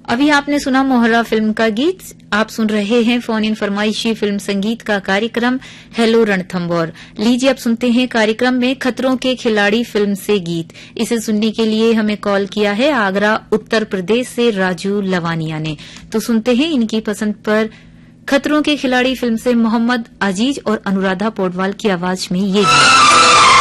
अभी आपने सुना मोहर्रा फिल्म का गीत। आप सुन रहे हैं फोन इन फरमाइशी फिल्म संगीत का कार्यक्रम हेलो रणथंबोर। लीजिए अब सुनते हैं कार्यक्रम में खतरों के खिलाड़ी फिल्म से गीत। इसे सुनने के लिए हमें कॉल किया है आगरा उत्तर प्रदेश से राजू लवानिया ने। तो सुनते हैं इनकी पसंद पर खतरों के खिलाड़ी फिल्म से मोहम्मद अजीज और अनुराधा पौडवाल की आवाज में ये गीत।